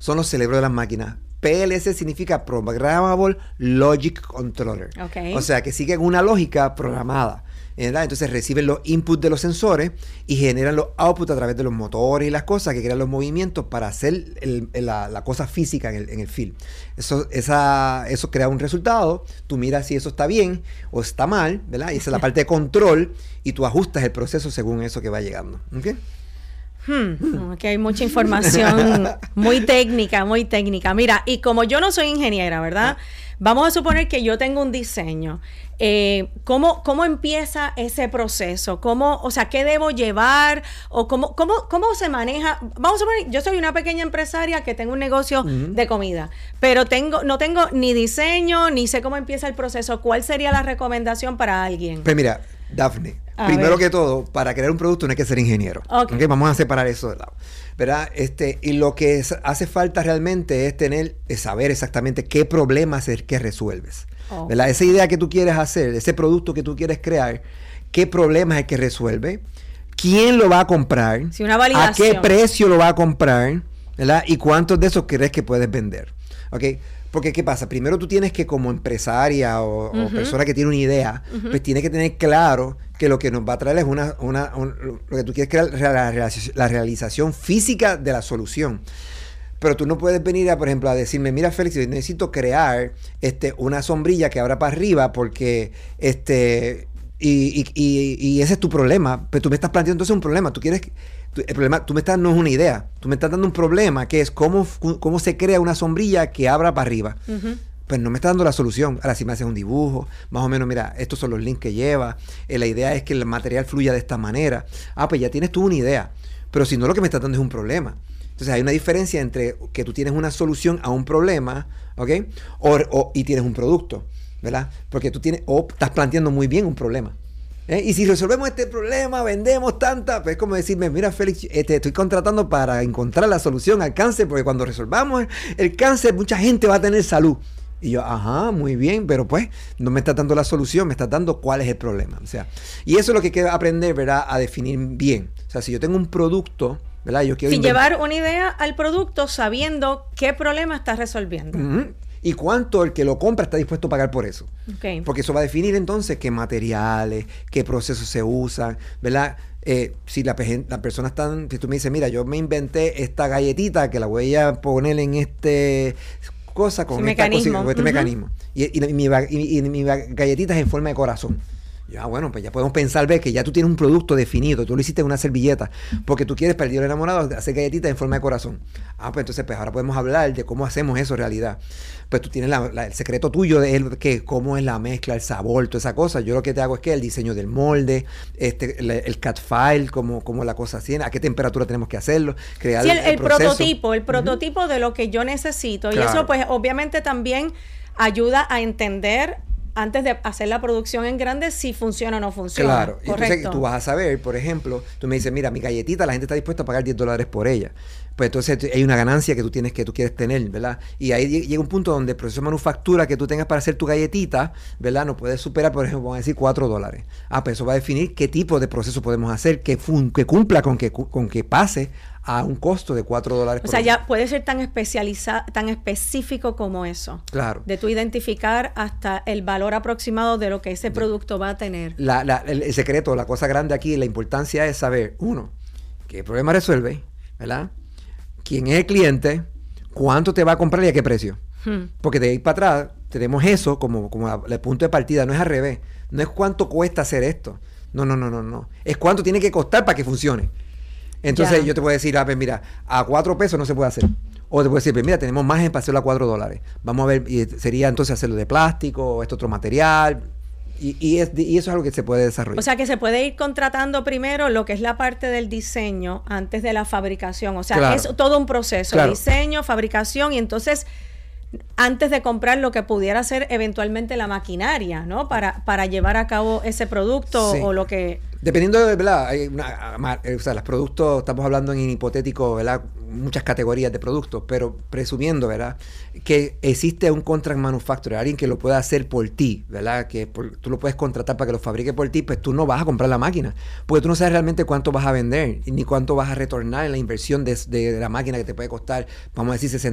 son los cerebros de las máquinas. PLC significa Programmable Logic Controller. Okay. O sea, que siguen una lógica programada, ¿verdad? Entonces reciben los inputs de los sensores y generan los outputs a través de los motores y las cosas que crean los movimientos para hacer la cosa física en el field. Eso crea un resultado, tú miras si eso está bien o está mal, ¿verdad? Y esa es la parte de control y tú ajustas el proceso según eso que va llegando. ¿Okay? Aquí hay mucha información muy técnica. Mira, y como yo no soy ingeniera, ¿verdad? Vamos a suponer que yo tengo un diseño. ¿Cómo empieza ese proceso? O sea, ¿qué debo llevar? ¿O cómo se maneja? Vamos a suponer, yo soy una pequeña empresaria que tengo un negocio de comida, pero no tengo ni diseño, ni sé cómo empieza el proceso. ¿Cuál sería la recomendación para alguien? Pues mira, Daphne, primero que todo, para crear un producto no hay que ser ingeniero. Okay. Vamos a separar eso de lado, ¿verdad? Y lo que hace falta realmente es saber exactamente qué problemas es que resuelves. ¿Verdad? Esa idea que tú quieres hacer, ese producto que tú quieres crear, qué problemas es que resuelve, quién lo va a comprar, sí, una validación. A qué precio lo va a comprar, ¿verdad? Y cuántos de esos crees que puedes vender. ¿Ok? Porque, ¿qué pasa? Primero tú tienes que, como empresaria o persona que tiene una idea, pues tienes que tener claro que lo que nos va a traer es lo que tú quieres crear, la realización física de la solución. Pero tú no puedes venir, por ejemplo, a decirme, mira, Félix, yo necesito crear una sombrilla que abra para arriba porque y ese es tu problema. Pero tú me estás planteando entonces un problema. El problema, tú me estás, no es una idea, tú me estás dando un problema que es cómo se crea una sombrilla que abra para arriba. Pues no me estás dando la solución. Ahora, si me haces un dibujo, más o menos, mira, estos son los links que lleva, la idea es que el material fluya de esta manera. Pues ya tienes tú una idea. Pero si no, lo que me estás dando es un problema. Entonces hay una diferencia entre que tú tienes una solución a un problema, ¿ok? Y tienes un producto, ¿verdad? Porque tú estás planteando muy bien un problema. Y si resolvemos este problema, vendemos tanta, pues es como decirme, mira, Félix, te estoy contratando para encontrar la solución al cáncer, porque cuando resolvamos el cáncer, mucha gente va a tener salud. Y yo, muy bien, pero pues no me estás dando la solución, me estás dando cuál es el problema. O sea, y eso es lo que hay que aprender, ¿verdad? A definir bien. O sea, si yo tengo un producto, ¿verdad? Yo quiero llevar una idea al producto sabiendo qué problema estás resolviendo. Y cuánto el que lo compra está dispuesto a pagar por eso. Okay. Porque eso va a definir entonces qué materiales, qué procesos se usan, ¿verdad? Si la persona si tú me dices, mira, yo me inventé esta galletita que la voy a poner en cosa con este mecanismo. Y mi galletita es en forma de corazón. Ya, bueno, pues ya podemos pensar, ver que ya tú tienes un producto definido, tú lo hiciste en una servilleta, porque tú quieres, para el Día del Enamorado, hacer galletitas en forma de corazón. Pues entonces, pues ahora podemos hablar de cómo hacemos eso en realidad. Pues tú tienes el secreto tuyo de cómo es la mezcla, el sabor, toda esa cosa. Yo lo que te hago es que el diseño del molde, el cut file, cómo la cosa tiene, a qué temperatura tenemos que hacerlo, crear el prototipo de lo que yo necesito. Claro. Y eso, pues, obviamente también ayuda a entender, antes de hacer la producción en grande, si funciona o no funciona. Claro. Correcto. Entonces tú vas a saber, por ejemplo, tú me dices, mira, mi galletita, la gente está dispuesta a pagar $10 por ella. Pues entonces hay una ganancia que tú quieres tener, ¿verdad? Y ahí llega un punto donde el proceso de manufactura que tú tengas para hacer tu galletita, ¿verdad? No puedes superar, por ejemplo, vamos a decir $4. Pues eso va a definir qué tipo de proceso podemos hacer que cumpla con que pase a un costo de $4. O sea, ya puede ser tan específico como eso. Claro. De tú identificar hasta el valor aproximado de lo que ese producto va a tener. El secreto, la cosa grande aquí, la importancia es saber, uno, qué problema resuelve, ¿verdad? ¿Quién es el cliente? ¿Cuánto te va a comprar y a qué precio? Porque de ahí para atrás tenemos eso como el punto de partida. No es al revés. No es cuánto cuesta hacer esto. No. Es cuánto tiene que costar para que funcione. Entonces yo te puedo decir, pues mira, a $4 no se puede hacer. O te puedo decir, pues mira, tenemos margen para hacerlo a $4. Vamos a ver, y sería entonces hacerlo de plástico o otro material. Y eso es algo que se puede desarrollar. O sea, que se puede ir contratando primero lo que es la parte del diseño antes de la fabricación. O sea, claro, es todo un proceso. Claro. Diseño, fabricación, y entonces antes de comprar lo que pudiera ser eventualmente la maquinaria, ¿no? Para llevar a cabo ese producto, sí, o lo que... Dependiendo de, ¿verdad? Hay los productos, estamos hablando en hipotético, ¿verdad? Muchas categorías de productos, pero presumiendo, ¿verdad? Que existe un contract manufacturer, alguien que lo pueda hacer por ti, ¿verdad? Que tú lo puedes contratar para que lo fabrique por ti, pues tú no vas a comprar la máquina, porque tú no sabes realmente cuánto vas a vender, ni cuánto vas a retornar en la inversión de la máquina, que te puede costar, vamos a decir,